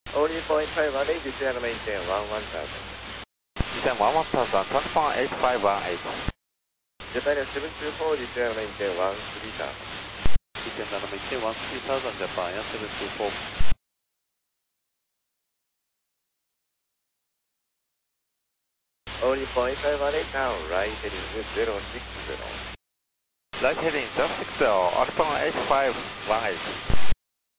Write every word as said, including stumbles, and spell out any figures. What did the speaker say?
Only point five one eight, descend maintain one one thousand. Descend one one thousand, transform eight five one eight. Japan seven two four, descend maintain one three thousand. Descend and maintain one three thousand, Japan seven two four. Only point five one eight now, right heading zero six zero. Right heading zero six zero, Alpha eight five one eight.